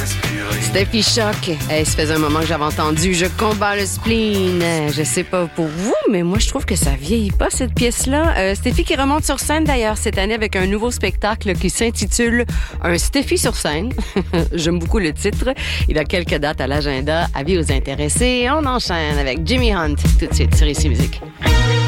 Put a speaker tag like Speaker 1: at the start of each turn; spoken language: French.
Speaker 1: Steffi Choc. Ça faisait un moment que j'avais entendu « Je combats le spleen ». Je sais pas pour vous, mais moi, je trouve que ça vieillit pas, cette pièce-là. Steffi qui remonte sur scène, d'ailleurs, cette année avec un nouveau spectacle qui s'intitule « Un Steffi sur scène ». J'aime beaucoup le titre. Il a quelques dates à l'agenda. Avis aux intéressés. On enchaîne avec Jimmy Hunt tout de suite sur ICI Musique.